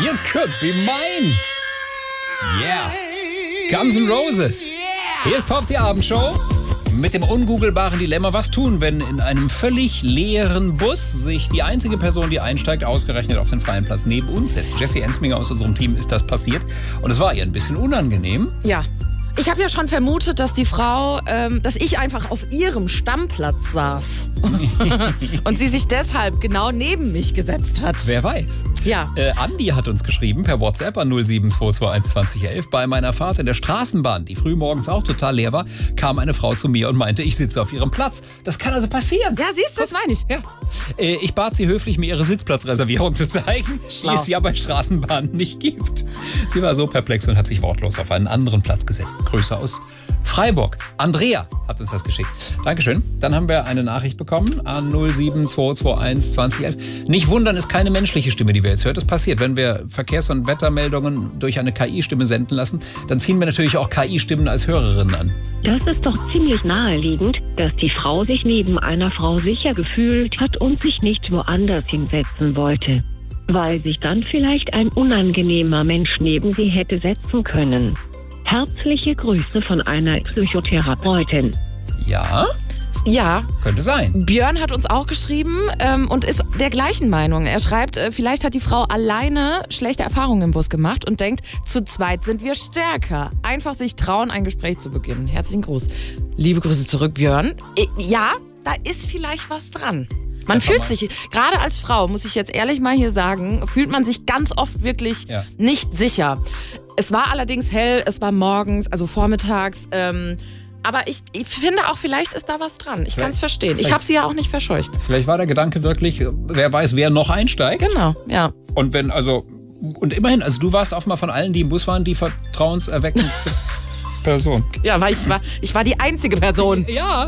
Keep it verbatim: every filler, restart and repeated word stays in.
You could be mine. Yeah. Guns N' Roses. Hier ist Pop, die Abendshow. Mit dem ungoogelbaren Dilemma, was tun, wenn in einem völlig leeren Bus sich die einzige Person, die einsteigt, ausgerechnet auf den freien Platz neben uns setzt. Jessie Ensminger aus unserem Team ist das passiert und es war ihr ein bisschen unangenehm. Ja. Ich habe ja schon vermutet, dass die Frau, ähm, dass ich einfach auf ihrem Stammplatz saß und sie sich deshalb genau neben mich gesetzt hat. Wer weiß. Ja. Äh, Andi hat uns geschrieben per WhatsApp an null sieben zwei zwei eins zwanzig elf. Bei meiner Fahrt in der Straßenbahn, die frühmorgens auch total leer war, kam eine Frau zu mir und meinte, ich sitze auf ihrem Platz. Das kann also passieren. Ja, siehst du, das meine ich. Ja. Äh, ich bat sie höflich, mir ihre Sitzplatzreservierung zu zeigen, Schlau. die es ja bei Straßenbahnen nicht gibt. Sie war so perplex und hat sich wortlos auf einen anderen Platz gesetzt. Grüße aus Freiburg. Andrea hat uns das geschickt. Dankeschön. Dann haben wir eine Nachricht bekommen an null sieben zwei zwei eins zwanzig elf. Nicht wundern, ist keine menschliche Stimme, die wir jetzt hört. Es passiert, wenn wir Verkehrs- und Wettermeldungen durch eine K I-Stimme senden lassen, dann ziehen wir natürlich auch K I-Stimmen als Hörerinnen an. Das ist doch ziemlich naheliegend, dass die Frau sich neben einer Frau sicher gefühlt hat und sich nicht woanders hinsetzen wollte, weil sich dann vielleicht ein unangenehmer Mensch neben sie hätte setzen können. Herzliche Grüße von einer Psychotherapeutin. Ja, Ja. könnte sein. Björn hat uns auch geschrieben ähm, und ist der gleichen Meinung. Er schreibt, äh, vielleicht hat die Frau alleine schlechte Erfahrungen im Bus gemacht und denkt, zu zweit sind wir stärker. Einfach sich trauen, ein Gespräch zu beginnen. Herzlichen Gruß. Liebe Grüße zurück, Björn. Äh, ja, da ist vielleicht was dran. Man Einfach fühlt mal. sich, gerade als Frau, muss ich jetzt ehrlich mal hier sagen, fühlt man sich ganz oft wirklich Ja. nicht sicher. Es war allerdings hell, es war morgens, also vormittags. Ähm, aber ich, ich finde auch, vielleicht ist da was dran. Ich kann es verstehen. Ich vielleicht- habe sie ja auch nicht verscheucht. Vielleicht war der Gedanke wirklich, wer weiß, wer noch einsteigt. Genau, ja. Und wenn, also, und immerhin, also du warst offenbar von allen, die im Bus waren, die vertrauenserweckendste Person. Ja, weil ich war, ich war die einzige Person. Ja.